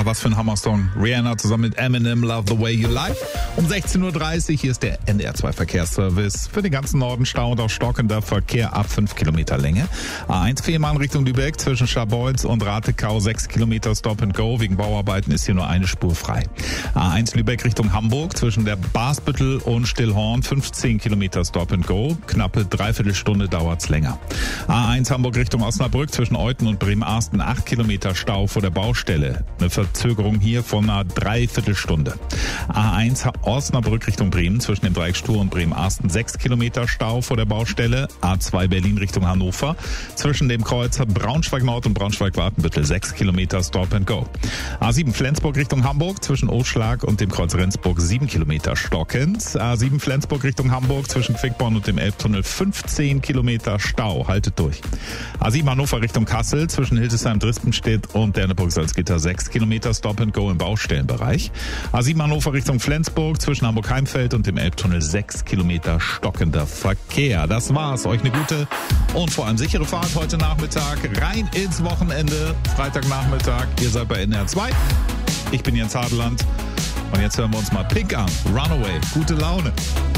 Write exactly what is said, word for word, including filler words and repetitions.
was für ein Hammer-Song. Rihanna zusammen mit Eminem, Love the Way You Lie. Um sechzehn Uhr dreißig, hier ist der N D R zwei Verkehrsservice. Für den ganzen Norden Stau und auch stockender Verkehr ab fünf Kilometer Länge. A eins Fehmarn Richtung Lübeck zwischen Scharbeutz und Ratekau sechs Kilometer Stop and Go. Wegen Bauarbeiten ist hier nur eine Spur frei. A eins Lübeck Richtung Hamburg zwischen der Basbüttel und Stillhorn fünfzehn Kilometer Stop and Go. Knappe Dreiviertelstunde dauert's länger. A eins Hamburg Richtung Osnabrück zwischen Euten und Bremen-Arsten acht Kilometer Stau vor der Baustelle. Eine Verzögerung hier von einer Dreiviertelstunde. A eins Osnabrück Richtung Bremen zwischen dem Dreieck Stur und Bremen-Arsten sechs Kilometer Stau vor der Baustelle. A zwei Berlin Richtung Hannover zwischen dem Kreuzer Braunschweig-Nord und Braunschweig-Watenbüttel sechs Kilometer Stop and Go. A sieben Flensburg Richtung Hamburg zwischen Oschlag und dem Kreuz Rendsburg sieben Kilometer stockend. A sieben Flensburg Richtung Hamburg zwischen Quickborn und dem Elbtunnel fünfzehn Kilometer Stau. Haltet durch. A sieben Hannover Richtung Kassel zwischen Hildesheim, Drispenstedt und Derneburg-Salzgitter sechs Kilometer Stop and Go im Baustellenbereich. A sieben Hannover Richtung Flensburg zwischen Hamburg-Heimfeld und dem Elbtunnel sechs Kilometer stockender Verkehr. Das war's. Euch eine gute und vor allem sichere Fahrt heute Nachmittag rein ins Wochenende. Freitagnachmittag. Ihr seid bei N D R zwei. Ich bin Jens Hadeland. Und jetzt hören wir uns mal Pink an. Runaway. Gute Laune.